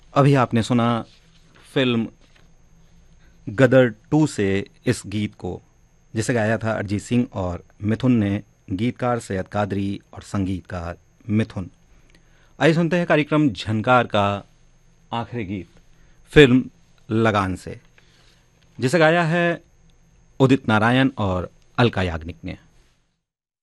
अभी आपने सुना फिल्म गदर 2 से इस गीत को, जिसे गाया था अरिजीत सिंह और मिथुन ने, गीतकार सैयद कादरी और संगीतकार मिथुन। आइए सुनते हैं कार्यक्रम झनकार का आखिरी गीत फिल्म लगान से, जिसे गाया है उदित नारायण और अलका याग्निक ने।